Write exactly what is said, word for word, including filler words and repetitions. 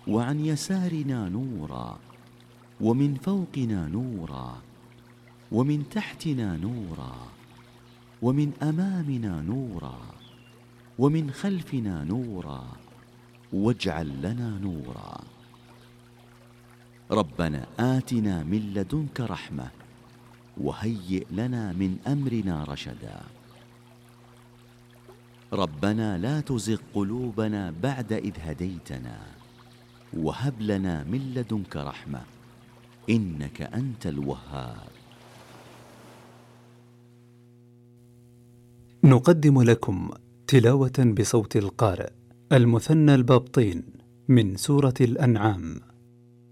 وعن يسارنا نورا، ومن فوقنا نورا، ومن تحتنا نورا، ومن أمامنا نورا، ومن خلفنا نورا، واجعل لنا نورا. ربنا آتنا من لدنك رحمة، وهيئ لنا من أمرنا رشدا. ربنا لا تزغ قلوبنا بعد إذ هديتنا، وهب لنا من لدنك رحمة، إنك أنت الوهاب. نقدم لكم تلاوة بصوت القارئ المثنى البابطين من سورة الأنعام.